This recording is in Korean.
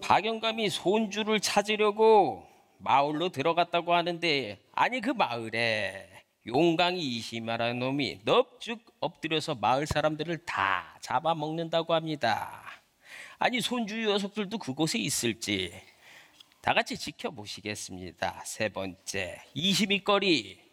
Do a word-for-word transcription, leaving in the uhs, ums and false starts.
박영감이 손주를 찾으려고 마을로 들어갔다고 하는데, 아니 그 마을에 용광이 이시마라는 놈이 넙죽 엎드려서 마을 사람들을 다 잡아먹는다고 합니다. 아니 손주 녀석들도 그곳에 있을지 다 같이 지켜보시겠습니다. 세 번째, 이시미거리.